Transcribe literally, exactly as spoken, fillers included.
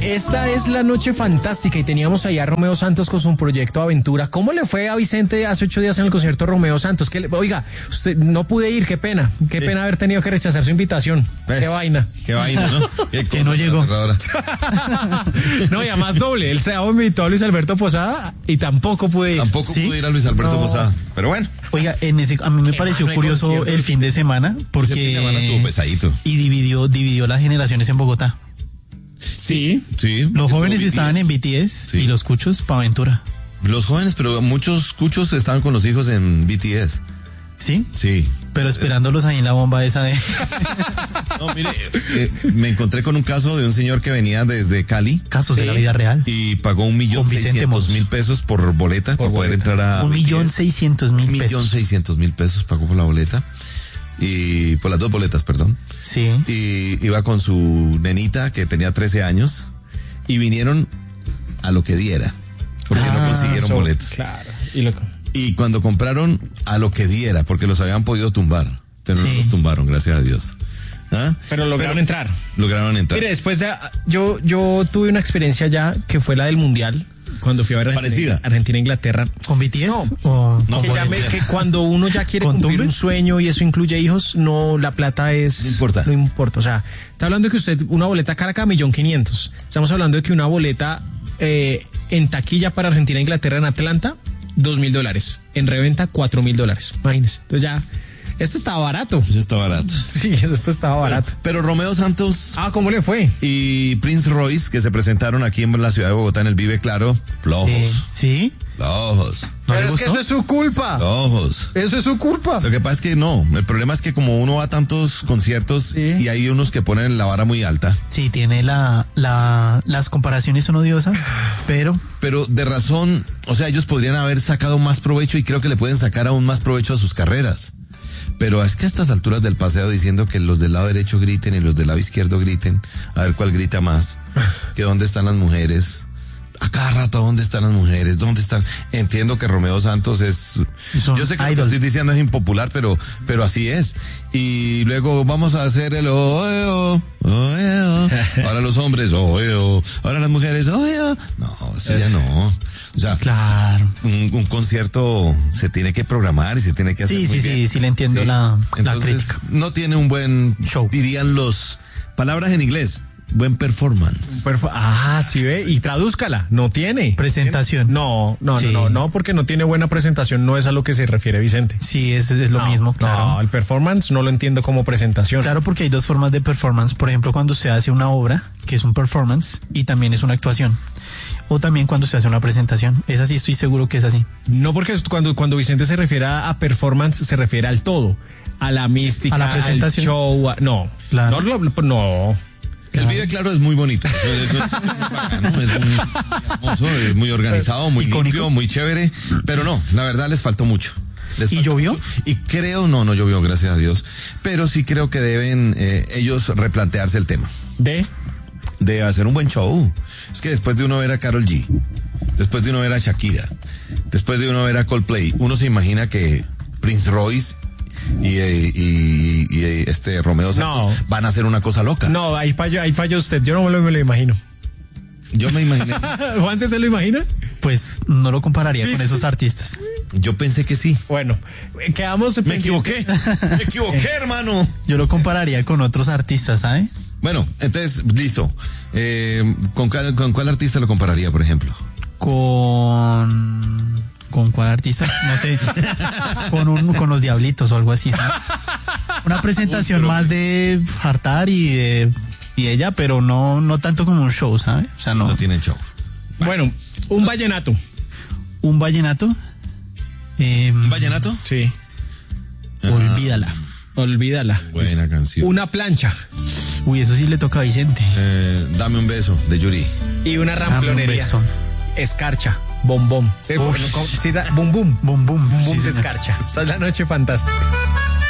Esta es la noche fantástica y teníamos ahí a Romeo Santos con su proyecto Aventura. ¿Cómo le fue a Vicente hace ocho días en el concierto Romeo Santos? ¿Qué le, oiga, usted no pude ir, qué pena, qué sí. pena haber tenido que rechazar su invitación. ¿Ves? Qué vaina. Qué vaina, ¿no? Qué que no llegó. No, y además doble. Él se invitó a Luis Alberto Posada y tampoco pude ir. Tampoco ¿Sí? pude ir a Luis Alberto no. Posada, pero bueno. Oiga, en ese, a mí me Qué pareció mano, curioso el fin de semana porque Ese fin de semana estuvo pesadito. Y dividió, dividió las generaciones en Bogotá. Sí, sí. Los jóvenes estaban en B T S sí. y los cuchos pa' Aventura. Los jóvenes, pero muchos cuchos estaban con los hijos en B T S. ¿Sí? Sí. Pero esperándolos ahí en la bomba esa de... No, mire, eh, me encontré con un caso de un señor que venía desde Cali. Casos sí. de la vida real. Y pagó un millón seiscientos mil pesos por boleta por para poder entrar a... Un B T S. millón seiscientos mil pesos. Un millón seiscientos mil pesos pagó por la boleta. Y por las dos boletas, perdón. Sí. Y iba con su nenita que tenía trece años y vinieron a lo que diera, porque ah, no consiguieron so, boletas. Claro. Y, lo... y cuando compraron a lo que diera, porque los habían podido tumbar, pero sí. no los tumbaron, gracias a Dios. ¿Ah? Pero lograron pero, entrar. Lograron entrar. Mire, después de yo yo tuve una experiencia ya que fue la del Mundial. Cuando fui a ver Argentina, Argentina Inglaterra. ¿Con B T S? No, o no que, ya me, que cuando uno ya quiere cumplir tumbes? un sueño y eso incluye hijos, no, la plata es... No importa. No importa, o sea, está hablando de que usted, una boleta cara cada millón quinientos. Estamos hablando de que una boleta eh, en taquilla para Argentina Inglaterra en Atlanta, dos mil dólares. En reventa, cuatro mil dólares. Imagínese. Entonces ya... Esto estaba barato. Eso está barato. Sí, esto estaba barato. Pero, pero Romeo Santos. Ah, ¿cómo le fue? Y Prince Royce, que se presentaron aquí en la ciudad de Bogotá en el Vive Claro, flojos. Sí. ¿Sí? Flojos. ¿No Pero es que eso es su culpa. Flojos. Eso es su culpa. Lo que pasa es que no. El problema es que como uno va a tantos conciertos sí. y hay unos que ponen la vara muy alta. Sí, tiene la, la, las comparaciones son odiosas, pero. Pero de razón, o sea, ellos podrían haber sacado más provecho y creo que le pueden sacar aún más provecho a sus carreras. Pero es que a estas alturas del paseo diciendo que los del lado derecho griten y los del lado izquierdo griten, a ver cuál grita más, que dónde están las mujeres, a cada rato dónde están las mujeres, dónde están, entiendo que Romeo Santos es, Son yo sé que idol. Lo que estoy diciendo es impopular, pero, pero así es, y luego vamos a hacer el oeo, oeo, ahora los hombres, oeo, ahora las mujeres, oeo, no, eso ya no. O sea, claro. un, un concierto se tiene que programar y se tiene que hacer sí, muy sí, bien. Sí, sí, le entiendo sí. la, la Entonces, crítica. No tiene un buen show. Dirían los palabras en inglés, buen performance. Perfor- ah, sí ve, y tradúzcala, no tiene. Presentación. No, no, sí. no, no, no, porque no tiene buena presentación, no es a lo que se refiere Vicente. Sí, es, es lo no, mismo, claro. No, el performance no lo entiendo como presentación. Claro, porque hay dos formas de performance. Por ejemplo, cuando se hace una obra, que es un performance, y también es una actuación. O también cuando se hace una presentación. Esa sí estoy seguro que es así. No, porque cuando, cuando Vicente se refiere a performance, se refiere al todo. A la mística, a la presentación. Al show. A, no, claro. no, no, no. El Vive Claro es muy bonito. Es, es, es, muy bacano, es muy hermoso, es muy organizado, muy icónico, limpio, muy chévere. Pero no, la verdad les faltó mucho. Les ¿Y faltó llovió? Mucho. Y creo, no, no llovió, gracias a Dios. Pero sí creo que deben eh, ellos replantearse el tema. ¿De? De hacer un buen show. Es que después de uno ver a Karol G, después de uno ver a Shakira, después de uno ver a Coldplay, uno se imagina que Prince Royce y, y, y, y este Romeo Santos no. van a hacer una cosa loca. No, ahí falla, ahí falla usted, yo no me lo, me lo imagino. Yo me imaginé. ¿Juanse se lo imagina? Pues no lo compararía con esos artistas. Yo pensé que sí. Bueno, quedamos... Me equivoqué, me equivoqué, hermano. Yo lo compararía con otros artistas, ¿sabe? Bueno, entonces, listo. Eh, ¿con, cuál, ¿Con cuál artista lo compararía, por ejemplo? Con... ¿Con cuál artista? No sé. con un, con los Diablitos o algo así, ¿sabes? Una presentación Uy, pero... más de hartar y de... y ella, pero no, no tanto como un show, ¿sabes? O sea, no. No tienen show. Bueno, un vallenato. ¿Un vallenato? Eh, ¿Un vallenato? Sí. Olvídala. Olvídala. Buena canción. Una plancha. Uy, eso sí le toca a Vicente. Eh, dame un beso, de Yuri. Y una ramplonería. Escarcha. Bom, bom. Eh, Uf. sí, bum, bum. Bum, bum. Bum, bum Sí, de escarcha. Esta es la noche fantástica.